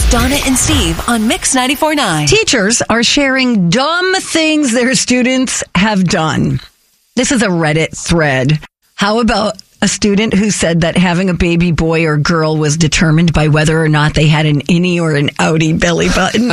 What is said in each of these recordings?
with Donna and Steve on Mix 94.9. Teachers are sharing dumb things their students have done. This is a Reddit thread. How about a student who said that having a baby boy or girl was determined by whether or not they had an innie or an outie belly button?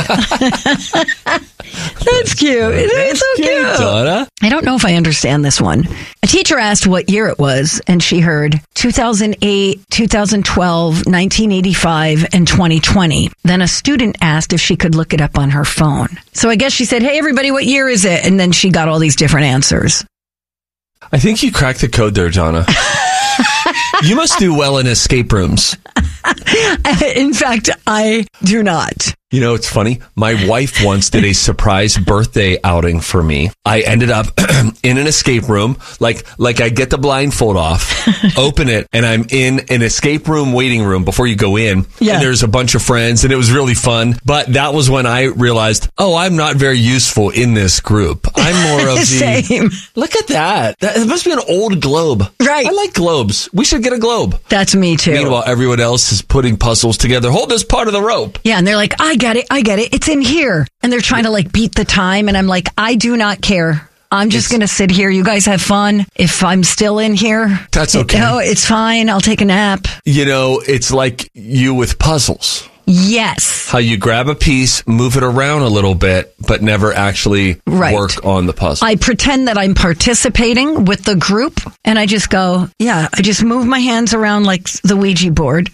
That's cute. It's so cute. Donna. I don't know if I understand this one. A teacher asked what year it was, and she heard 2008, 2012, 1985, and 2020. Then a student asked if she could look it up on her phone. So I guess she said, hey, everybody, what year is it? And then she got all these different answers. I think you cracked the code there, Donna. You must do well in escape rooms. In fact, I do not. You know, it's funny. My wife once did a surprise birthday outing for me. I ended up in an escape room, like I get the blindfold off, open it, and I'm in an escape room waiting room before you go in. Yeah. And there's a bunch of friends, and it was really fun. But that was when I realized, I'm not very useful in this group. I'm more of the... Same. Look at that. It must be an old globe. Right. I like globes. We should get a globe. That's me too. Meanwhile, everyone else is putting puzzles together. Hold this part of the rope. Yeah, and they're like, I get it. It's in here. And they're trying to like beat the time. And I'm like, I do not care. I'm just going to sit here. You guys have fun. If I'm still in here, that's okay. No, it's fine. I'll take a nap. You know, it's like you with puzzles. Yes. How you grab a piece, move it around a little bit, but never actually work on the puzzle. I pretend that I'm participating with the group, and I just go, I just move my hands around like the Ouija board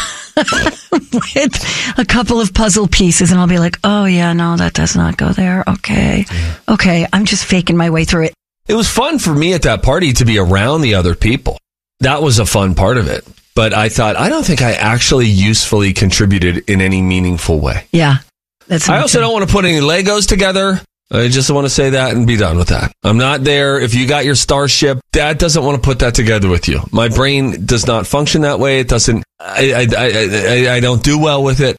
with a couple of puzzle pieces, and I'll be like, oh, yeah, no, that does not go there. Okay. Yeah. Okay, I'm just faking my way through it. It was fun for me at that party to be around the other people. That was a fun part of it. But I thought, I don't think I actually usefully contributed in any meaningful way. Yeah. I also don't want to put any Legos together. I just want to say that and be done with that. I'm not there. If you got your Starship, Dad doesn't want to put that together with you. My brain does not function that way. It doesn't, I don't do well with it.